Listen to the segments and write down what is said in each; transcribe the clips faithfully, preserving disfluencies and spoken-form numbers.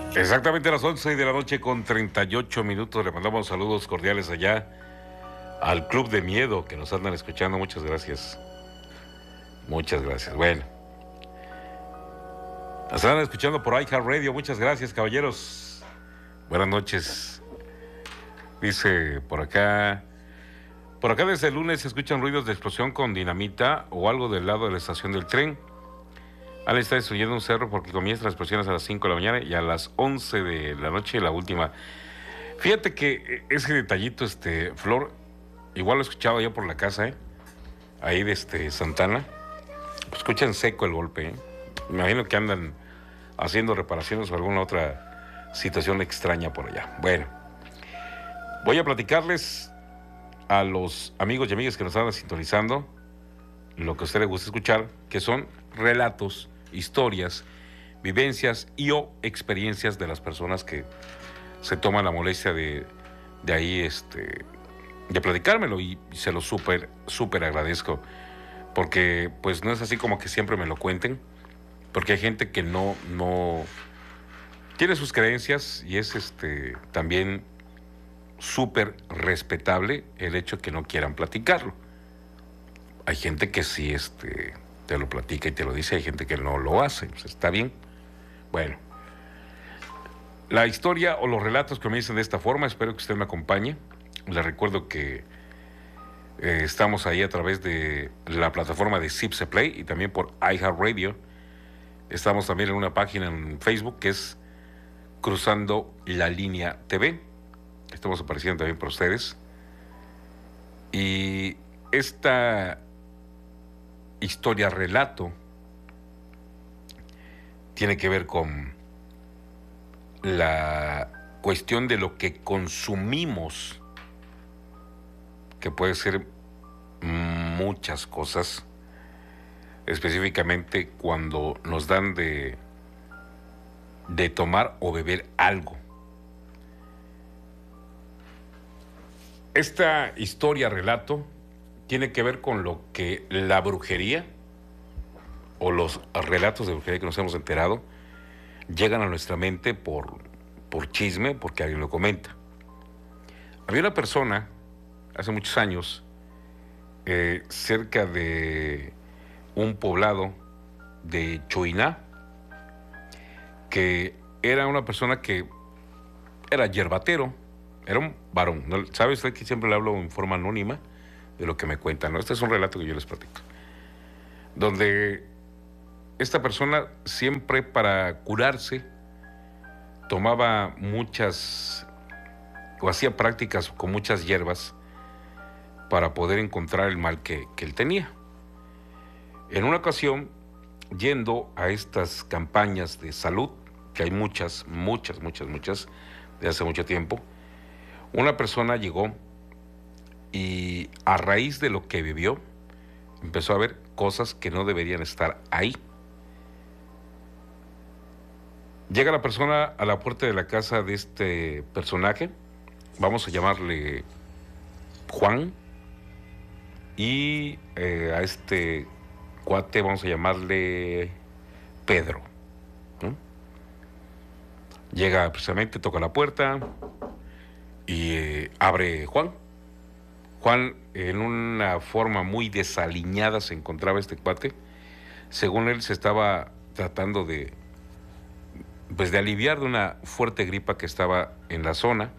Exactamente a las once de la noche con treinta y ocho minutos. Le mandamos saludos cordiales allá al Club de Miedo que nos andan escuchando. Muchas gracias. Muchas gracias. Bueno, nos andan escuchando por iHeartRadio. Muchas gracias, caballeros. Buenas noches. Dice por acá. Por acá desde el lunes se escuchan ruidos de explosión con dinamita o algo del lado de la estación del tren. Ale está destruyendo un cerro porque comienzan las explosiones a las cinco de la mañana y a las once de la noche la última. Fíjate que ese detallito, este, Flor, igual lo he escuchado yo por la casa, ¿eh? Ahí de este Santana. Pues escuchan seco el golpe, ¿eh? Me imagino que andan haciendo reparaciones o alguna otra situación extraña por allá. Bueno, voy a platicarles a los amigos y amigas que nos están sintonizando lo que a usted le gusta escuchar, que son relatos, historias, vivencias y o experiencias de las personas que se toman la molestia de, de ahí, este, de platicármelo, y, y se lo súper, súper agradezco, porque pues no es así como que siempre me lo cuenten, porque hay gente que no, no tiene sus creencias y es este también súper respetable el hecho que no quieran platicarlo. Hay gente que sí este, te lo platica y te lo dice, hay gente que no lo hace, pues está bien. Bueno, la historia o los relatos comienzan de esta forma, espero que usted me acompañe. Les recuerdo que eh, estamos ahí a través de la plataforma de Zipse Play y también por iHeartRadio. Estamos también en una página en Facebook que es Cruzando la Línea T V. Estamos apareciendo también por ustedes. Y esta historia relato tiene que ver con la cuestión de lo que consumimos, que puede ser muchas cosas, específicamente cuando nos dan de, de tomar o beber algo. Esta historia relato tiene que ver con lo que la brujería o los relatos de brujería que nos hemos enterado llegan a nuestra mente por, por chisme, porque alguien lo comenta. Había una persona hace muchos años eh, cerca de un poblado de Choiná, que era una persona que era yerbatero, era un varón. ¿No? ¿Sabe usted que siempre le hablo en forma anónima de lo que me cuentan? ¿No? Este es un relato que yo les platico, donde esta persona siempre para curarse tomaba muchas o hacía prácticas con muchas hierbas para poder encontrar el mal que, que él tenía. En una ocasión, yendo a estas campañas de salud, que hay muchas, muchas, muchas, muchas, de hace mucho tiempo, una persona llegó y a raíz de lo que vivió, empezó a ver cosas que no deberían estar ahí. Llega la persona a la puerta de la casa de este personaje, vamos a llamarle Juan, y eh, a este cuate vamos a llamarle Pedro, ¿no? Llega precisamente, toca la puerta y eh, abre Juan. Juan, en una forma muy desaliñada se encontraba este cuate. Según él, se estaba tratando de pues de aliviar de una fuerte gripa que estaba en la zona.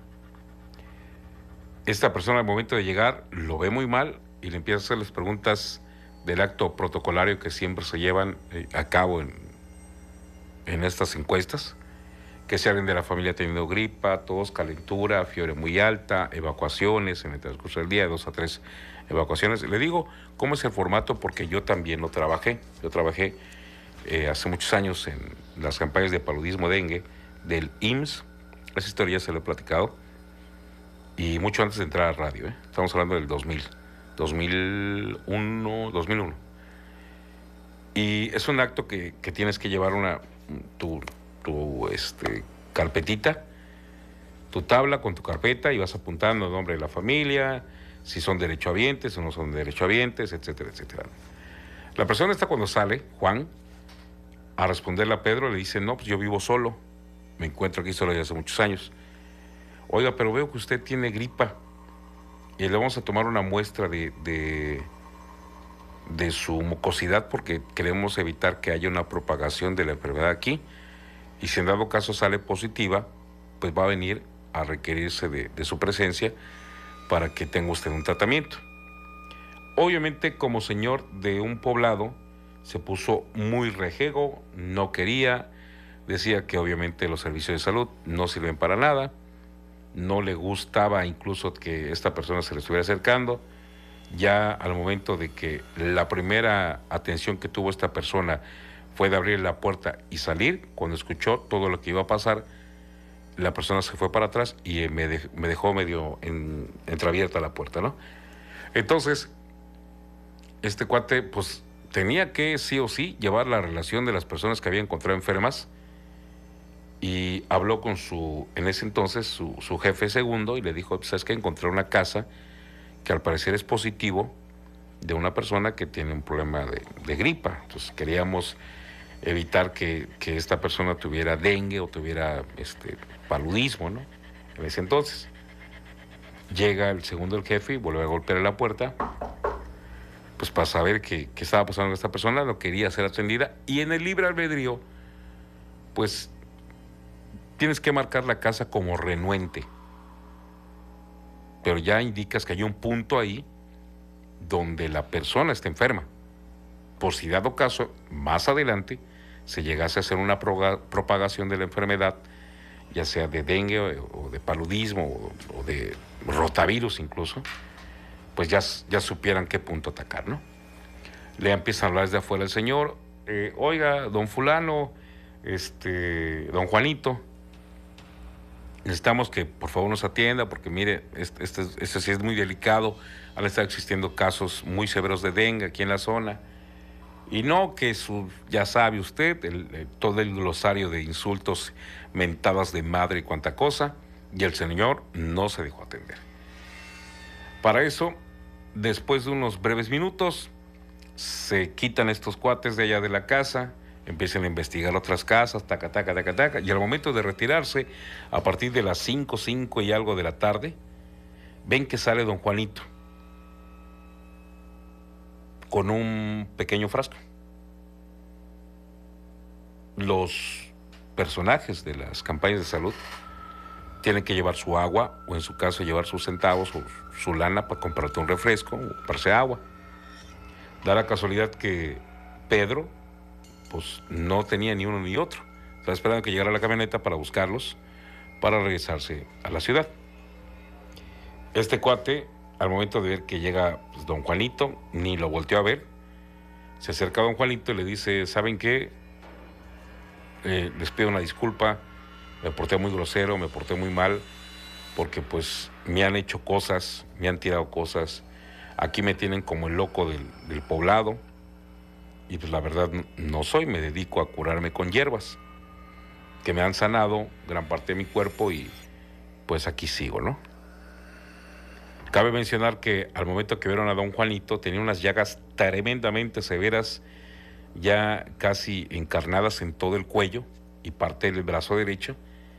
Esta persona al momento de llegar lo ve muy mal y le empieza a hacer las preguntas del acto protocolario que siempre se llevan eh, a cabo en, en estas encuestas, que si alguien de la familia ha tenido gripa, tos, calentura, fiebre muy alta, evacuaciones en el transcurso del día, de dos a tres evacuaciones. Le digo cómo es el formato porque yo también lo trabajé, yo trabajé Eh, hace muchos años en las campañas de paludismo dengue del I M S S. Esa historia ya se lo he platicado y mucho antes de entrar a radio, ¿eh? Estamos hablando del dos mil, dos mil uno, dos mil uno. Y es un acto que, que tienes que llevar una tu, tu este, carpetita, tu tabla con tu carpeta, y vas apuntando el nombre de la familia, si son derechohabientes o no son derechohabientes, etcétera, etcétera. La persona está cuando sale, Juan, a responderle a Pedro, le dice, no, pues yo vivo solo, me encuentro aquí solo desde hace muchos años. Oiga, pero veo que usted tiene gripa y le vamos a tomar una muestra de, de, de su mucosidad porque queremos evitar que haya una propagación de la enfermedad aquí. Y si en dado caso sale positiva, pues va a venir a requerirse de, de su presencia para que tenga usted un tratamiento. Obviamente, como señor de un poblado, se puso muy rejego, no quería, decía que obviamente los servicios de salud no sirven para nada, no le gustaba incluso que esta persona se le estuviera acercando. Ya al momento de que la primera atención que tuvo esta persona fue de abrir la puerta y salir, cuando escuchó todo lo que iba a pasar, la persona se fue para atrás y me, de, me dejó medio en, entreabierta la puerta, ¿no? Entonces, este cuate, pues, tenía que sí o sí llevar la relación de las personas que había encontrado enfermas y habló con su, en ese entonces, su, su jefe segundo y le dijo, ¿sabes qué? Encontré una casa que al parecer es positivo de una persona que tiene un problema de, de gripa. Entonces queríamos evitar que, que esta persona tuviera dengue o tuviera este, paludismo, ¿no? En ese entonces. Llega el segundo del jefe y vuelve a golpear la puerta, pues para saber qué, qué estaba pasando con esta persona, no quería ser atendida. Y en el libre albedrío, pues tienes que marcar la casa como renuente. Pero ya indicas que hay un punto ahí donde la persona está enferma. Por si dado caso, más adelante, se llegase a hacer una propagación de la enfermedad, ya sea de dengue o de paludismo o, o de rotavirus incluso, pues ya, ya supieran qué punto atacar, ¿no? Le empiezan a hablar desde afuera el señor, eh, oiga, don fulano, este, don Juanito, necesitamos que por favor nos atienda porque mire, este, este, este sí es muy delicado, han estado existiendo casos muy severos de dengue aquí en la zona, y no que su, ya sabe usted, el, el, todo el glosario de insultos, mentadas de madre y cuanta cosa, y el señor no se dejó atender. Para eso, después de unos breves minutos, se quitan estos cuates de allá de la casa, empiezan a investigar otras casas, taca, taca, taca, taca, y al momento de retirarse, a partir de las cinco, cinco y algo de la tarde, ven que sale don Juanito con un pequeño frasco. Los personajes de las campañas de salud tienen que llevar su agua, o en su caso llevar sus centavos o su lana para comprarte un refresco o comprarse agua. Da la casualidad que Pedro, pues no tenía ni uno ni otro. Estaba esperando que llegara la camioneta para buscarlos, para regresarse a la ciudad. Este cuate, al momento de ver que llega pues, don Juanito, ni lo volteó a ver. Se acerca a don Juanito y le dice, ¿saben qué? Eh, les pido una disculpa, me porté muy grosero, me porté muy mal, porque pues me han hecho cosas, me han tirado cosas. Aquí me tienen como el loco del, del poblado. Y pues la verdad no soy, me dedico a curarme con hierbas que me han sanado gran parte de mi cuerpo y pues aquí sigo, ¿no? Cabe mencionar que al momento que vieron a don Juanito tenía unas llagas tremendamente severas, ya casi encarnadas en todo el cuello y parte del brazo derecho,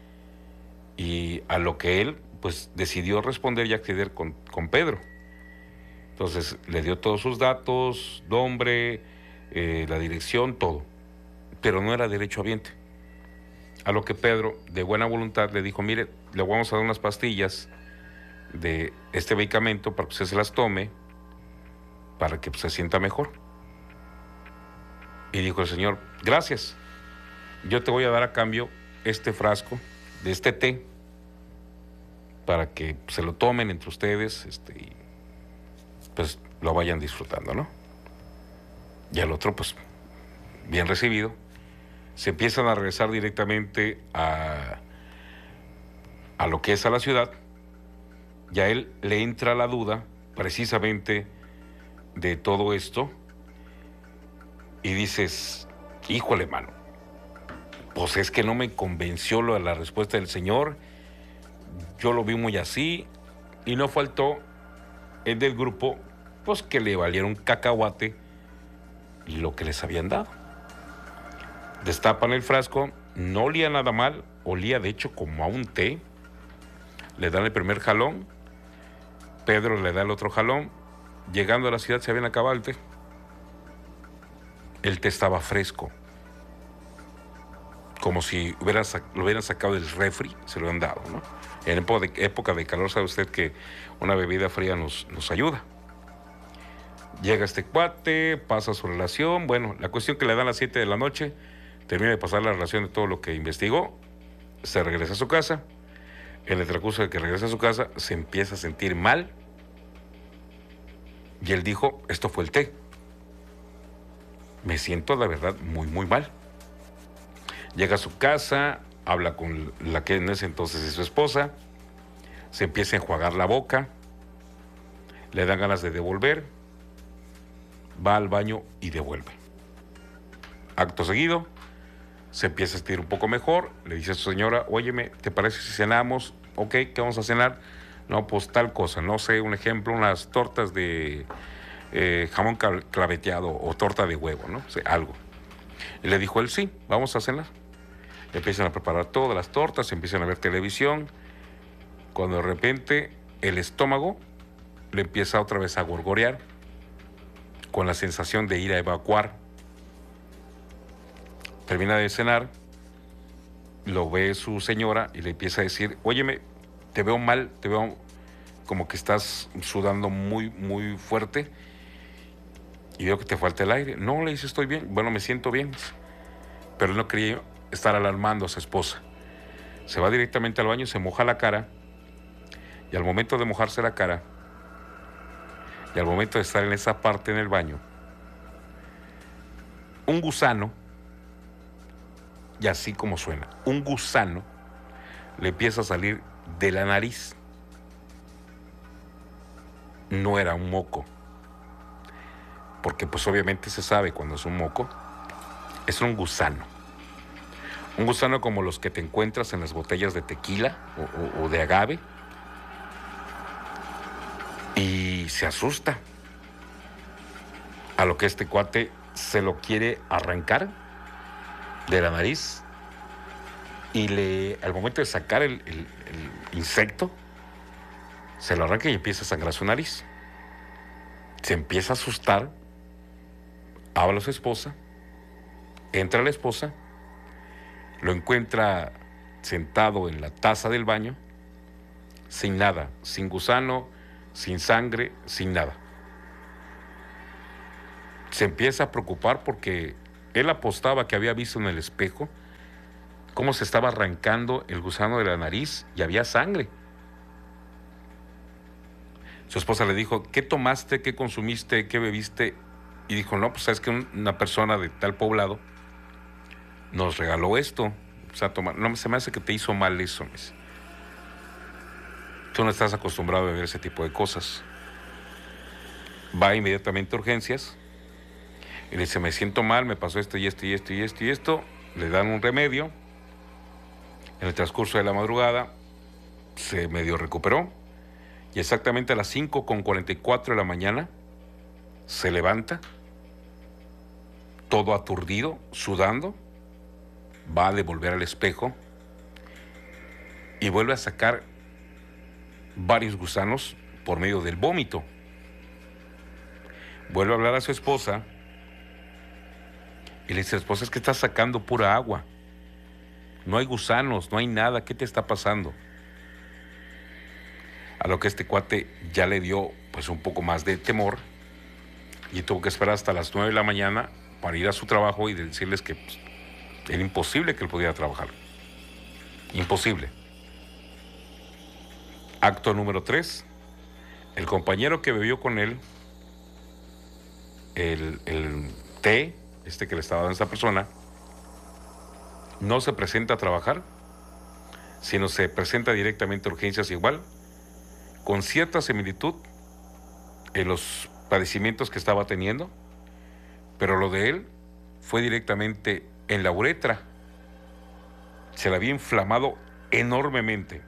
y a lo que él pues decidió responder y acceder con, con Pedro. Entonces le dio todos sus datos, nombre, Eh, la dirección, todo, pero no era derechohabiente. A lo que Pedro, de buena voluntad, le dijo, mire, le vamos a dar unas pastillas de este medicamento para que usted se las tome, para que pues, se sienta mejor. Y dijo el señor, gracias, yo te voy a dar a cambio este frasco de este té, para que se lo tomen entre ustedes este, y pues lo vayan disfrutando, ¿no? Y al otro, pues, bien recibido, se empiezan a regresar directamente a, a lo que es a la ciudad. Y a él le entra la duda, precisamente, de todo esto. Y dices, híjole, mano, pues es que no me convenció lo de la respuesta del señor. Yo lo vi muy así. Y no faltó el del grupo, pues, que le valieron cacahuate lo que les habían dado. Destapan el frasco No olía nada mal, olía de hecho como a un té. Le dan el primer jalón, Pedro le da el otro jalón. Llegando a la ciudad se habían acabado el té. El té estaba fresco, como si hubiera, lo hubieran sacado del refri, se lo han dado, ¿no? En época de, época de calor sabe usted que una bebida fría nos, nos ayuda. Llega este cuate, pasa su relación, bueno, la cuestión que le dan a las siete de la noche, termina de pasar la relación de todo lo que investigó, se regresa a su casa. En el transcurso de que regresa a su casa, se empieza a sentir mal. Y él dijo, esto fue el té. Me siento, la verdad, muy, muy mal. Llega a su casa, habla con la que en ese entonces es su esposa, se empieza a enjuagar la boca, le dan ganas de devolver, va al baño y devuelve. Acto seguido, se empieza a sentir un poco mejor, le dice a su señora, óyeme, ¿te parece si cenamos? Ok, ¿qué vamos a cenar? No, pues tal cosa, no sé, un ejemplo, unas tortas de eh, jamón claveteado o torta de huevo, ¿no? O sea, algo. Y le dijo él, sí, vamos a cenar. Empiezan a preparar todas las tortas, empiezan a ver televisión, cuando de repente el estómago le empieza otra vez a gorgorear, con la sensación de ir a evacuar. Termina de cenar, lo ve su señora y le empieza a decir, óyeme, te veo mal, te veo como que estás sudando muy, muy fuerte y veo que te falta el aire. No, le dice, estoy bien, bueno, me siento bien. Pero él no quería estar alarmando a su esposa. Se va directamente al baño, se moja la cara y al momento de mojarse la cara y al momento de estar en esa parte en el baño, un gusano, y así como suena, un gusano le empieza a salir de la nariz. No era un moco, porque pues obviamente se sabe cuando es un moco, es un gusano. Un gusano como los que te encuentras en las botellas de tequila o, o, o de agave. Y se asusta. A lo que este cuate se lo quiere arrancar de la nariz. Y le, al momento de sacar el, el, el insecto, se lo arranca y empieza a sangrar su nariz. Se empieza a asustar. Habla a su esposa. Entra la esposa. Lo encuentra sentado en la taza del baño, sin nada, sin gusano, sin sangre, sin nada. Se empieza a preocupar porque él apostaba que había visto en el espejo cómo se estaba arrancando el gusano de la nariz y había sangre. Su esposa le dijo, ¿qué tomaste, qué consumiste, qué bebiste? Y dijo, no, pues sabes que una persona de tal poblado nos regaló esto. O sea, toma, no, se me hace que te hizo mal eso. Mes. Tú no estás acostumbrado a beber ese tipo de cosas. Va inmediatamente a urgencias y le dice, me siento mal, me pasó esto y esto y esto y esto y esto. Le dan un remedio. En el transcurso de la madrugada se medio recuperó y exactamente a las cinco con cuarenta y cuatro de la mañana se levanta, todo aturdido, sudando, va a devolver al espejo y vuelve a sacar varios gusanos por medio del vómito. Vuelve a hablar a su esposa y le dice, esposa, es que estás sacando pura agua. No hay gusanos, no hay nada, ¿qué te está pasando? A lo que este cuate ya le dio pues un poco más de temor y tuvo que esperar hasta las nueve de la mañana para ir a su trabajo y decirles que pues, era imposible que él pudiera trabajar. Imposible. Acto número tres. El compañero que bebió con él el, el té, este que le estaba dando a esta persona, no se presenta a trabajar, sino se presenta directamente a urgencias igual, con cierta similitud en los padecimientos que estaba teniendo, pero lo de él fue directamente en la uretra. Se le había inflamado enormemente,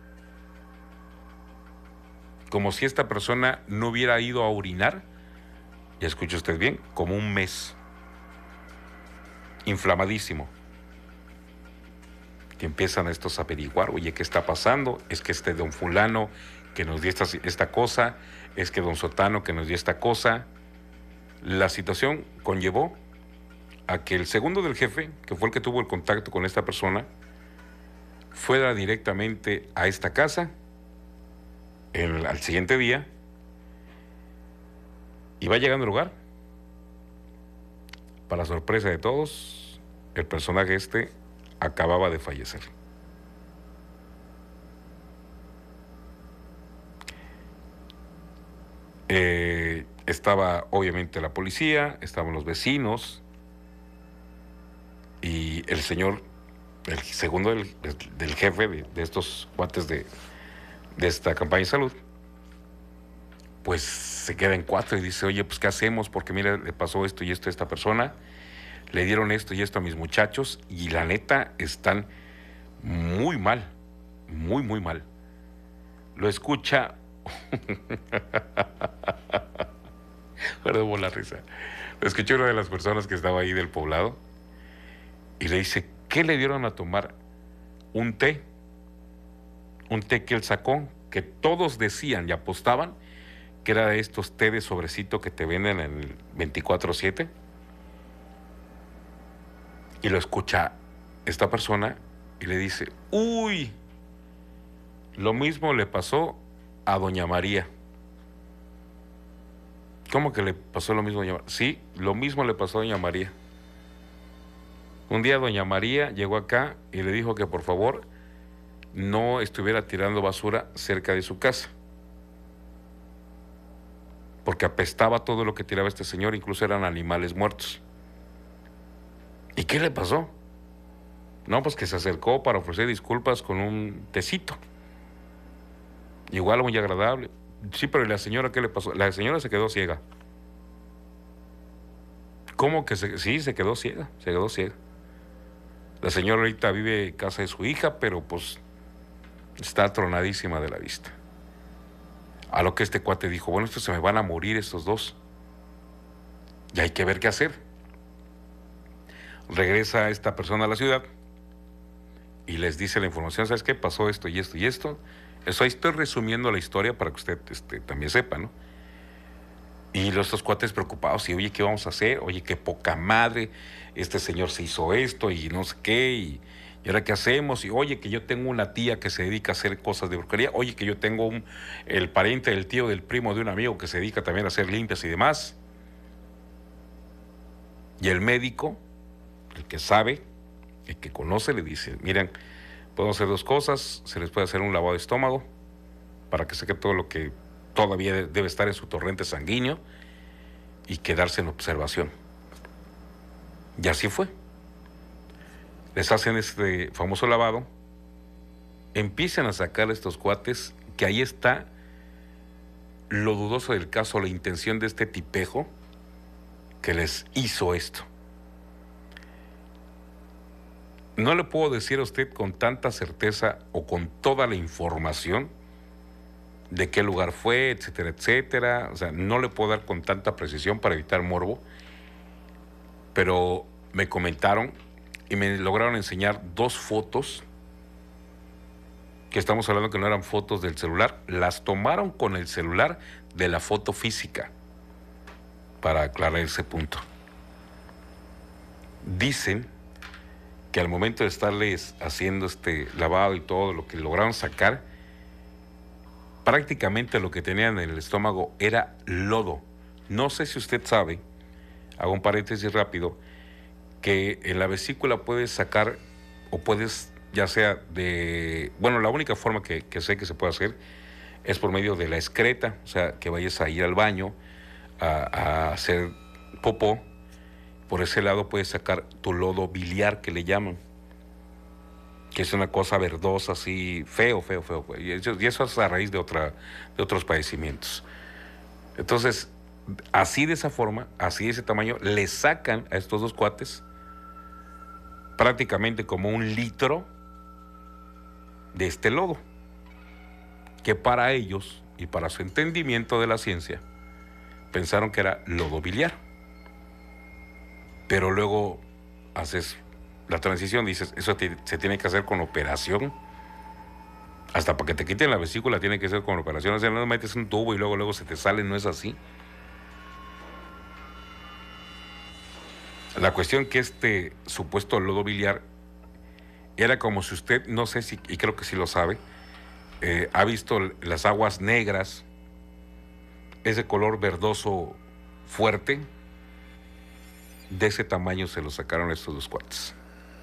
como si esta persona no hubiera ido a orinar, ya escucha usted bien, como un mes, inflamadísimo. que empiezan estos a averiguar, oye, ¿qué está pasando? Es que este don fulano que nos dio esta, esta cosa, es que don Sotano que nos dio esta cosa. La situación conllevó a que el segundo del jefe, que fue el que tuvo el contacto con esta persona, fuera directamente a esta casa el, al siguiente día y va llegando al lugar. Para sorpresa de todos, el personaje este acababa de fallecer. Eh, estaba obviamente la policía, estaban los vecinos y el señor, el segundo del, del jefe de, de estos cuates de, de esta campaña de salud, pues se queda en cuatro y dice, oye, pues ¿qué hacemos? Porque mira, le pasó esto y esto a esta persona, le dieron esto y esto a mis muchachos y la neta están muy mal, muy, muy mal. Lo escucha... Perdón por la risa. Lo escuché una de las personas que estaba ahí del poblado y le dice, ¿qué le dieron a tomar? Un té. Un té que él sacó, que todos decían y apostaban que era de estos té de sobrecito que te venden en el veinticuatro siete. Y lo escucha esta persona y le dice, uy, lo mismo le pasó a doña María. ¿Cómo que le pasó lo mismo a doña María? Sí, lo mismo le pasó a doña María. Un día doña María llegó acá y le dijo que por favor no estuviera tirando basura cerca de su casa, porque apestaba todo lo que tiraba este señor, incluso eran animales muertos. ¿Y qué le pasó? No, pues que se acercó para ofrecer disculpas con un tecito. Igual muy agradable. Sí, pero ¿y la señora qué le pasó? La señora se quedó ciega. ¿Cómo que se...? Sí, se quedó ciega, se quedó ciega. La señora ahorita vive en casa de su hija, pero pues está tronadísima de la vista. A lo que este cuate dijo, bueno, estos se me van a morir estos dos. Y hay que ver qué hacer. Regresa esta persona a la ciudad y les dice la información, ¿sabes qué? Pasó esto y esto y esto. Eso ahí estoy resumiendo la historia para que usted este, también sepa, ¿no? Y los estos cuates preocupados, y oye, ¿qué vamos a hacer? Oye, qué poca madre, este señor se hizo esto y no sé qué, y, y ahora qué hacemos, y oye, que yo tengo una tía que se dedica a hacer cosas de brujería, oye, que yo tengo un, el pariente del tío del primo de un amigo que se dedica también a hacer limpias y demás. Y el médico, el que sabe, el que conoce, le dice, miren, podemos hacer dos cosas, se les puede hacer un lavado de estómago para que seque todo lo que todavía debe estar en su torrente sanguíneo y quedarse en observación. Y así fue. Les hacen este famoso lavado, empiezan a sacar estos cuates, que ahí está lo dudoso del caso, la intención de este tipejo que les hizo esto. No le puedo decir a usted con tanta certeza o con toda la información de qué lugar fue, etcétera, etcétera. O sea, no le puedo dar con tanta precisión para evitar morbo, pero me comentaron y me lograron enseñar dos fotos, que estamos hablando que no eran fotos del celular, las tomaron con el celular de la foto física, para aclarar ese punto. Dicen que al momento de estarles haciendo este lavado y todo lo que lograron sacar, prácticamente lo que tenían en el estómago era lodo. No sé si usted sabe, hago un paréntesis rápido, que en la vesícula puedes sacar, o puedes, ya sea de, bueno, la única forma que, que sé que se puede hacer es por medio de la excreta, o sea, que vayas a ir al baño a, a hacer popó. Por ese lado puedes sacar tu lodo biliar, que le llaman, que es una cosa verdosa, así, feo, feo, feo. Y eso, y eso es a raíz de, otra, de otros padecimientos. Entonces, así de esa forma, así de ese tamaño, le sacan a estos dos cuates prácticamente como un litro de este lodo, que para ellos y para su entendimiento de la ciencia, pensaron que era lodo biliar. Pero luego haces la transición, dices, eso te, se tiene que hacer con operación. Hasta para que te quiten la vesícula tiene que ser con operación. O sea, no metes un tubo y luego, luego se te sale, no es así. La cuestión que este supuesto lodo biliar era como si usted, no sé si, y creo que sí lo sabe, eh, ha visto las aguas negras, ese color verdoso fuerte, de ese tamaño se lo sacaron estos dos cuates.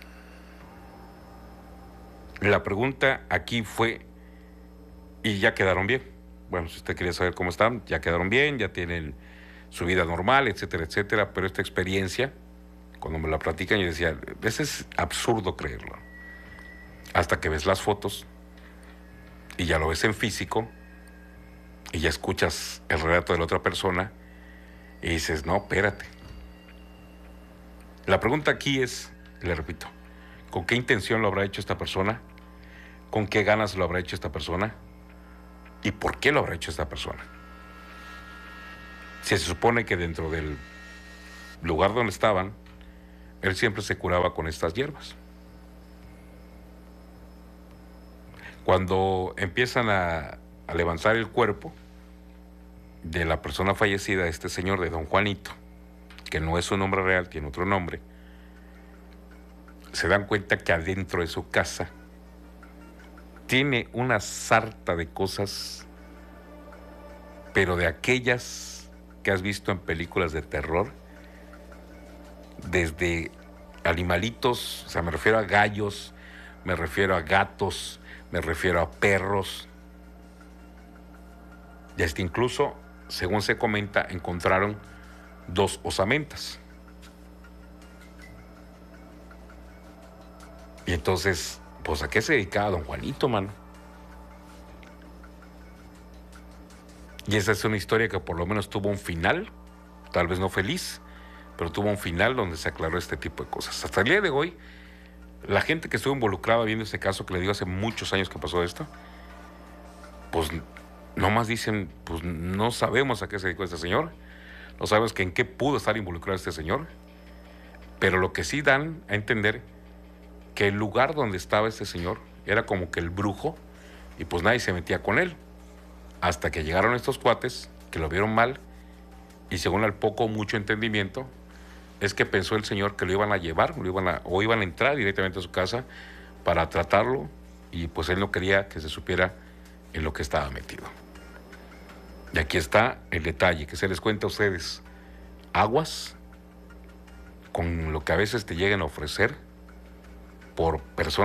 La pregunta aquí fue, ¿y ya quedaron bien? Bueno, si usted quería saber cómo están, ya quedaron bien, ya tienen su vida normal, etcétera, etcétera, pero esta experiencia, cuando me la platican, yo decía, ese es absurdo creerlo. Hasta que ves las fotos y ya lo ves en físico y ya escuchas el relato de la otra persona y dices, no, espérate. La pregunta aquí es, le repito, ¿con qué intención lo habrá hecho esta persona? ¿Con qué ganas lo habrá hecho esta persona? ¿Y por qué lo habrá hecho esta persona? Si se supone que dentro del lugar donde estaban, él siempre se curaba con estas hierbas. Cuando empiezan a, a levantar el cuerpo de la persona fallecida, este señor de don Juanito, que no es su nombre real, tiene otro nombre, se dan cuenta que adentro de su casa tiene una sarta de cosas, pero de aquellas que has visto en películas de terror, desde animalitos, o sea, me refiero a gallos, me refiero a gatos, me refiero a perros, y hasta incluso, según se comenta, encontraron dos osamentas. Y entonces, pues, ¿a qué se dedicaba don Juanito, mano? Y esa es una historia que por lo menos tuvo un final, tal vez no feliz, pero tuvo un final donde se aclaró este tipo de cosas. Hasta el día de hoy, la gente que estuvo involucrada viendo este caso, que le digo hace muchos años que pasó esto, pues nomás dicen, pues no sabemos a qué se dedicó este señor, no sabemos que en qué pudo estar involucrado este señor, pero lo que sí dan a entender que el lugar donde estaba este señor era como que el brujo, y pues nadie se metía con él, hasta que llegaron estos cuates que lo vieron mal, y según al poco o mucho entendimiento, es que pensó el señor que lo iban a llevar, lo iban a, o iban a entrar directamente a su casa para tratarlo, y pues él no quería que se supiera en lo que estaba metido. Y aquí está el detalle, que se les cuenta a ustedes, aguas con lo que a veces te llegan a ofrecer por personas